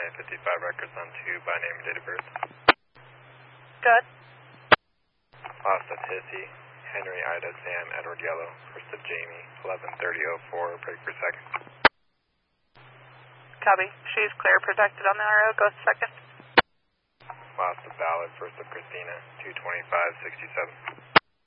955 records on 2 by name and date of birth. Good. Last of Hissy, Henry, Ida, Sam, Edward, Yellow. First of Jamie, 11:30:04, break per second. Copy. She's clear, protected on the RO. Go second. Last of Ballard, first of Christina, 2:25:67.